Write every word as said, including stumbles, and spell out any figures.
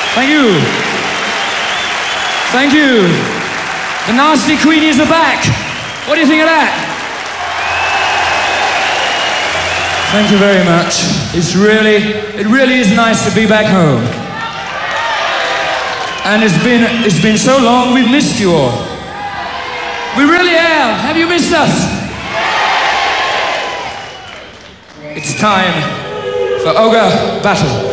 Thank you. Thank you. The Nasty Queenies are back. What do you think of that? Thank you very much. It's really, it really is nice to be back home. And it's been, it's been so long, we've missed you all. We really have. Have you missed us? It's time for Ogre Battle.